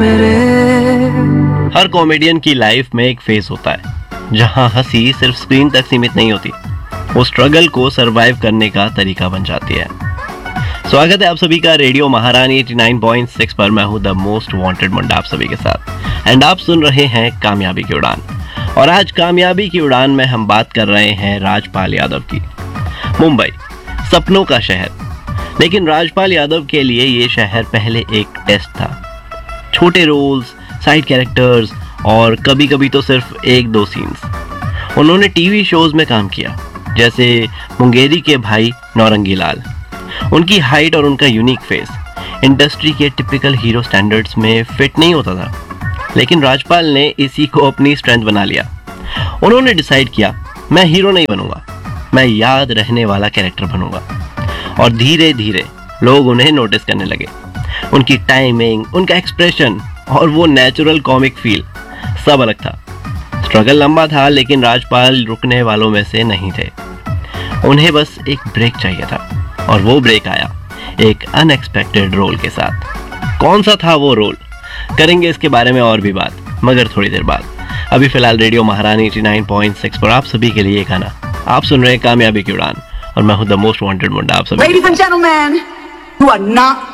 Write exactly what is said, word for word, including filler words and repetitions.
हर comedian की life में एक फेज होता है जहां हंसी सिर्फ स्क्रीन तक सीमित नहीं होती, वो स्ट्रगल को सरवाइव करने का तरीका बन जाती है। स्वागत है आप सभी का रेडियो महारानी नवासी पॉइंट छह पर। मैं हूं द मोस्ट वांटेड मुंडा आप सभी के साथ एंड आप सुन रहे हैं कामयाबी की उड़ान। और आज कामयाबी की उड़ान में हम बात कर रहे हैं राजपाल यादव की। मुंबई सपनों का शहर, लेकिन राजपाल यादव के लिए ये शहर पहले एक टेस्ट था। छोटे रोल्स, साइड कैरेक्टर्स और कभी कभी तो सिर्फ एक दो सीन्स। उन्होंने टीवी शोज में काम किया, जैसे मुंगेरी के भाई नौरंगी लाल। उनकी हाइट और उनका यूनिक फेस इंडस्ट्री के टिपिकल हीरो स्टैंडर्ड्स में फिट नहीं होता था, लेकिन राजपाल ने इसी को अपनी स्ट्रेंथ बना लिया। उन्होंने डिसाइड किया, मैं हीरो नहीं बनूंगा, मैं याद रहने वाला कैरेक्टर बनूंगा। और धीरे धीरे लोग उन्हें नोटिस करने लगे। उनकी टाइमिंग, उनका एक्सप्रेशन और वो नेचुरल कॉमिक फील सब अलग था। स्ट्रगल लंबा था, लेकिन राजपाल रुकने वालों में से नहीं थे। उन्हें बस एक ब्रेक चाहिए था और वो ब्रेक आया एक अनएक्सपेक्टेड रोल के साथ। कौन सा था वो रोल, करेंगे इसके बारे में और भी बात, मगर थोड़ी देर बाद। अभी फिलहाल रेडियो महारानी नवासी पॉइंट छह पर आप सभी के लिए गाना आप सुन रहे हैं कामयाबी की उड़ान और मैं हूं द मोस्ट वांटेड मुंडा आप सभी। Ladies and gentlemen, who are not